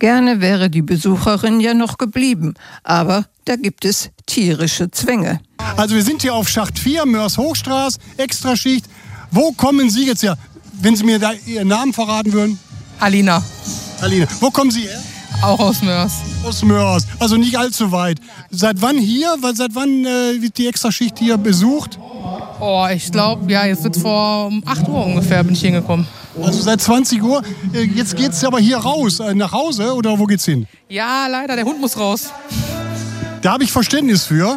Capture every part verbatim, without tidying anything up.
Gerne wäre die Besucherin ja noch geblieben, aber da gibt es tierische Zwänge. Also wir sind hier auf Schacht vier, Mörs-Hochstraße, Extraschicht. Wo kommen Sie jetzt her? Wenn Sie mir da Ihren Namen verraten würden? Alina. Alina. Wo kommen Sie her? Auch aus Mörs. Aus Mörs, also nicht allzu weit. Seit wann hier? Seit wann äh, wird die Extraschicht hier besucht? Oh, ich glaube, ja, jetzt wird vor um acht Uhr ungefähr bin ich hingekommen. Also seit zwanzig Uhr. Jetzt geht's aber hier raus, nach Hause oder wo geht's hin? Ja, leider, der Hund muss raus. Da habe ich Verständnis für.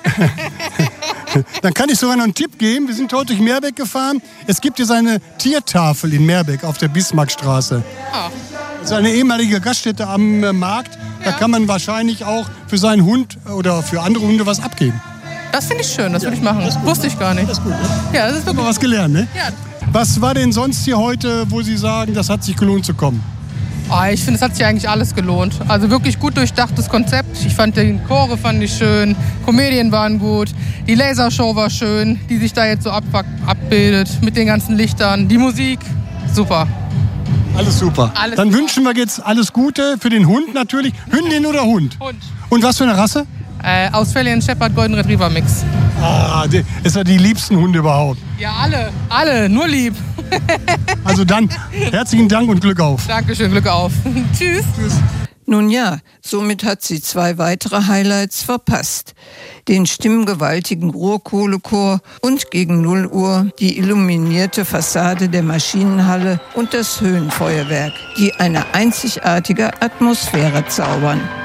Dann kann ich sogar noch einen Tipp geben. Wir sind heute durch Meerbeck gefahren. Es gibt jetzt eine Tiertafel in Meerbeck auf der Bismarckstraße. Ah. Das ist eine ehemalige Gaststätte am Markt. Da ja. kann man wahrscheinlich auch für seinen Hund oder für andere Hunde was abgeben. Das finde ich schön, das würde ich machen. Das wusste ich gar nicht. Das ist gut, ne? Ja, das ist wirklich was gelernt, ne? Ja. Was war denn sonst hier heute, wo Sie sagen, das hat sich gelohnt zu kommen? Oh, ich finde, es hat sich eigentlich alles gelohnt. Also wirklich gut durchdachtes Konzept. Ich fand den Chore fand ich schön, Komödien waren gut, die Lasershow war schön, die sich da jetzt so ab, abbildet mit den ganzen Lichtern. Die Musik, super. Alles super. Alles Dann super. wünschen wir jetzt alles Gute für den Hund natürlich. Hündin oder Hund? Hund. Und was für eine Rasse? Äh, Australian Shepherd Golden Retriever Mix. Ah, das ist ja die liebsten Hunde überhaupt. Ja, alle, alle, nur lieb. Also dann, herzlichen Dank und Glück auf. Dankeschön, Glück auf. Tschüss. Tschüss. Nun ja, somit hat sie zwei weitere Highlights verpasst. Den stimmgewaltigen Ruhrkohlechor und gegen null Uhr die illuminierte Fassade der Maschinenhalle und das Höhenfeuerwerk, die eine einzigartige Atmosphäre zaubern.